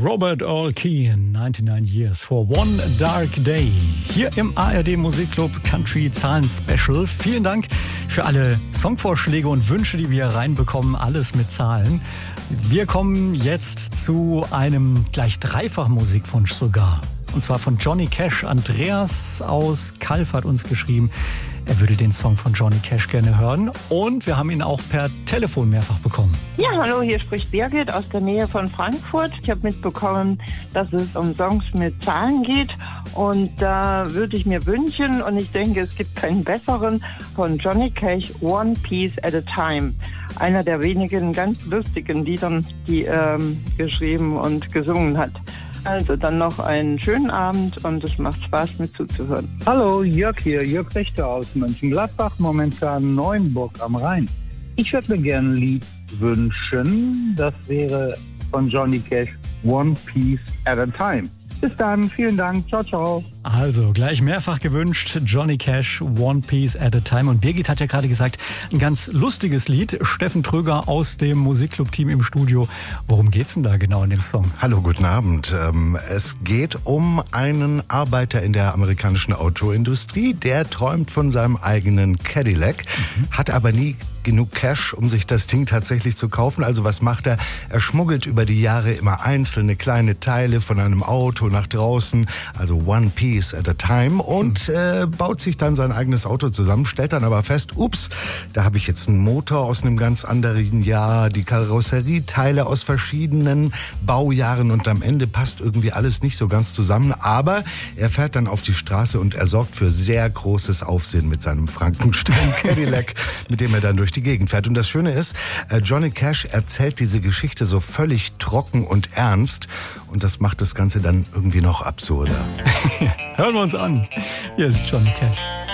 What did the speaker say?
Robert Earl Keen, 99 Years for One Dark Day. Hier im ARD Musikclub Country Zahlen Special. Vielen Dank für alle Songvorschläge und Wünsche, die wir reinbekommen. Alles mit Zahlen. Wir kommen jetzt zu einem gleich Dreifach-Musikwunsch sogar. Und zwar von Johnny Cash. Andreas aus Kalf hat uns geschrieben, er würde den Song von Johnny Cash gerne hören. Und wir haben ihn auch per Telefon mehrfach bekommen. Ja, hallo, hier spricht Birgit aus der Nähe von Frankfurt. Ich habe mitbekommen, dass es um Songs mit Zahlen geht. Und da würde ich mir wünschen, und ich denke, es gibt keinen besseren, von Johnny Cash, One Piece at a Time. Einer der wenigen ganz lustigen Liedern, die er geschrieben und gesungen hat. Also dann noch einen schönen Abend und es macht Spaß mit zuzuhören. Hallo, Jörg hier, Jörg Richter aus Mönchengladbach, momentan Neuenburg am Rhein. Ich würde mir gerne ein Lied wünschen, das wäre von Johnny Cash, One Piece at a Time. Bis dann, vielen Dank, ciao, ciao. Also, gleich mehrfach gewünscht, Johnny Cash, One Piece at a Time. Und Birgit hat ja gerade gesagt, ein ganz lustiges Lied. Steffen Tröger aus dem Musikclub-Team im Studio. Worum geht's denn da genau in dem Song? Hallo, guten Abend. Es geht um einen Arbeiter in der amerikanischen Autoindustrie, der träumt von seinem eigenen Cadillac, hat aber nie genug Cash, um sich das Ding tatsächlich zu kaufen. Also was macht er? Er schmuggelt über die Jahre immer einzelne kleine Teile von einem Auto nach draußen, also One Piece at a Time, und baut sich dann sein eigenes Auto zusammen, stellt dann aber fest, ups, da habe ich jetzt einen Motor aus einem ganz anderen Jahr, die Karosserieteile aus verschiedenen Baujahren, und am Ende passt irgendwie alles nicht so ganz zusammen. Aber er fährt dann auf die Straße und er sorgt für sehr großes Aufsehen mit seinem Frankenstein Cadillac, mit dem er dann durch die Gegend fährt. Und das Schöne ist, Johnny Cash erzählt diese Geschichte so völlig trocken und ernst, und das macht das Ganze dann irgendwie noch absurder. Hören wir uns an. Hier ist Johnny Cash.